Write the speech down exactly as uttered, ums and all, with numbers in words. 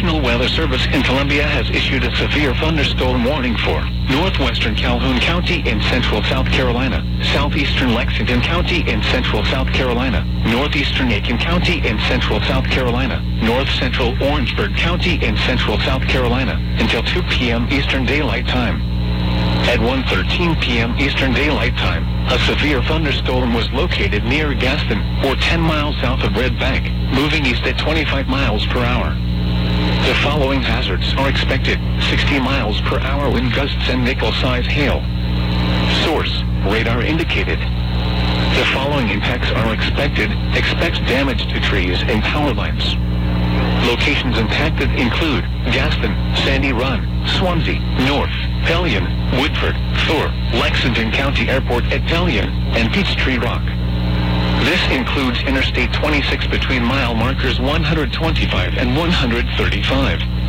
National Weather Service in Columbia has issued a severe thunderstorm warning for northwestern Calhoun County in central South Carolina, southeastern Lexington County in central South Carolina, northeastern Aiken County in central South Carolina, north central Orangeburg County in central South Carolina, until two p.m. Eastern Daylight Time. At one thirteen p.m. Eastern Daylight Time, a severe thunderstorm was located near Gaston, or ten miles south of Red Bank, moving east at twenty-five miles per hour. The following hazards are expected: sixty miles per hour wind gusts and nickel-size hail. Source: radar indicated. The following impacts are expected. Expect damage to trees and power lines. Locations impacted include Gaston, Sandy Run, Swansea, North, Pelion, Woodford, Thor, Lexington County Airport at Pelion, and Peachtree Rock. This includes Interstate twenty-six between mile markers one hundred twenty-five and one hundred thirty-five.